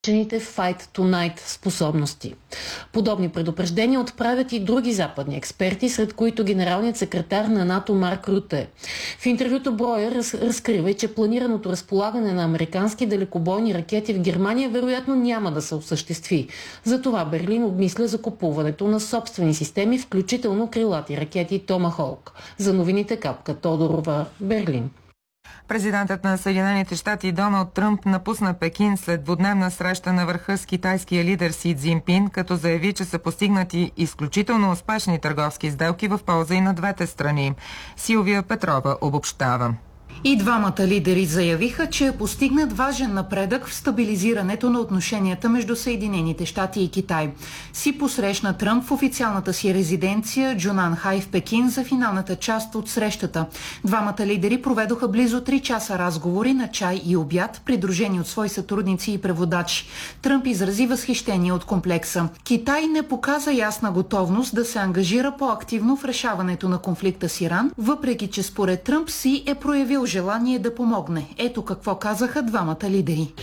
Fight Tonight способности. Подобни предупреждения отправят и други западни експерти, сред които генералният секретар на НАТО Марк Рюте. В интервюто Броя разкрива, че планираното разполагане на американски далекобойни ракети в Германия вероятно няма да се осъществи. Затова Берлин обмисля закупуването на собствени системи, включително крилати ракети Томахолк. За новините Капка Тодорова, Берлин. Президентът на Съединените щати Доналд Тръмп напусна Пекин след двудневна среща на върха с китайския лидер Си Цзинпин, като заяви, че са постигнати изключително успешни търговски сделки в полза и на двете страни. Силвия Петрова обобщава. И двамата лидери заявиха, че е постигнат важен напредък в стабилизирането на отношенията между Съединените щати и Китай. Си посрещна Тръмп в официалната си резиденция Джунан Хай в Пекин за финалната част от срещата. Двамата лидери проведоха близо 3 часа разговори на чай и обяд, придружени от свои сътрудници и преводачи. Тръмп изрази възхищение от комплекса. Китай не показа ясна готовност да се ангажира по-активно в решаването на конфликта с Иран, въпреки че според Тръмп Си е проявил желание да помогне. Ето какво казаха двамата лидери.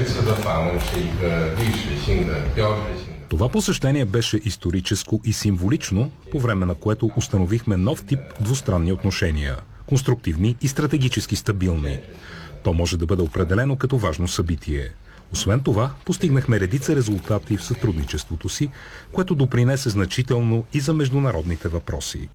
Това посещение беше историческо и символично, по време на което установихме нов тип двустранни отношения. Конструктивни и стратегически стабилни. То може да бъде определено като важно събитие. Освен това, постигнахме редица резултати в сътрудничеството си, което допринесе значително и за международните въпроси.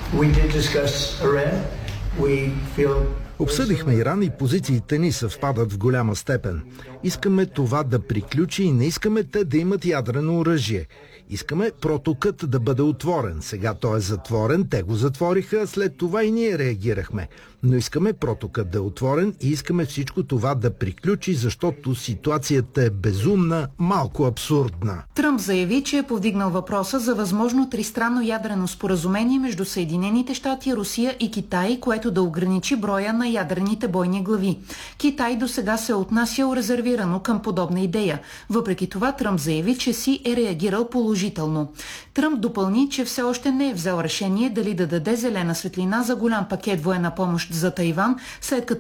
Обсъдихме Иран и позициите ни съвпадат в голяма степен. Искаме това да приключи и не искаме те да имат ядрено оръжие. Искаме протокът да бъде отворен. Сега той е затворен, те го затвориха, след това и ние реагирахме. Но искаме протокът да е отворен и искаме всичко това да приключи, защото ситуацията е безумна, малко абсурдна. Тръмп заяви, че е повдигнал въпроса за възможно тристранно ядрено споразумение между Съединените щати, Русия и Китай, което да ограничи броя на ядрените бойни глави. Китай досега се е отнасял резервирано към подобна идея. Въпреки това Тръмп заяви, че Си е реагирал положително. Тръмп допълни, че все още не е взел решение дали да даде зелена светлина за голям пакет военна помощ за Тайван, след като